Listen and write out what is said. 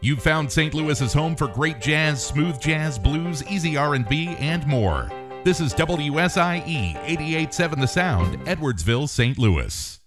You've found St. Louis's home for great jazz, smooth jazz, blues, easy R&B, and more. This is WSIE 88.7 The Sound, Edwardsville, St. Louis.